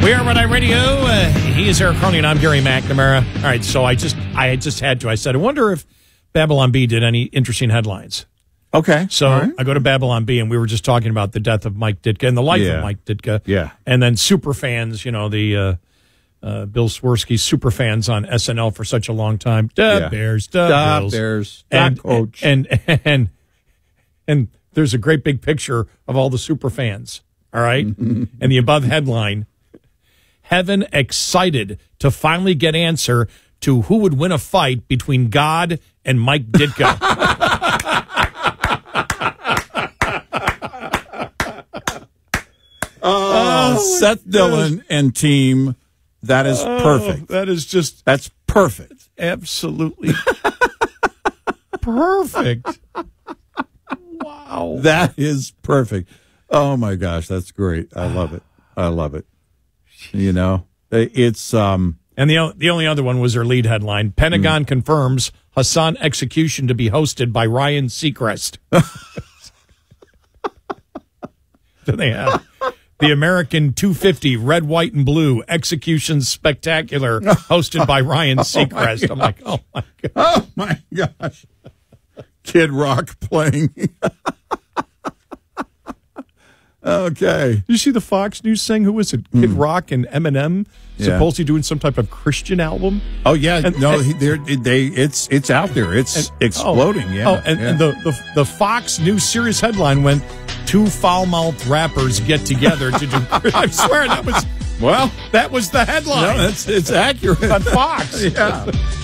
We are Red Eye Radio. He is Eric Carney, and I'm Gary McNamara. All right, so I just had to. I said, I wonder if Babylon Bee did any interesting headlines. Okay. So right. I go to Babylon Bee, and we were just talking about the death of Mike Ditka and the life of Mike Ditka. Yeah. And then super fans, you know, the Bill Swirsky super fans on SNL for such a long time. Bears, Bills. Bears, Coach. And there's a great big picture of all the super fans. All right. And the above headline, Heaven excited to finally get answer to who would win a fight between God and Mike Ditka. Seth Dillon and team. That is perfect. That's perfect. Absolutely perfect. Wow. That is perfect. Oh my gosh, that's great. I love it. I love it. You know, it's and the only other one was their lead headline. Pentagon confirms Hassan execution to be hosted by Ryan Seacrest. Do they have the American 250 red, white, and blue execution spectacular hosted by Ryan Seacrest? I'm like, oh my god, oh my gosh, Kid Rock playing. Okay. Did you see the Fox News thing? Who was it? Kid Rock and Eminem supposedly doing some type of Christian album? Oh yeah, it's out there. It's exploding. And the Fox News Sirius headline went, two foul-mouthed rappers get together to do. I swear that was the headline. No, it's accurate on Fox. Yeah.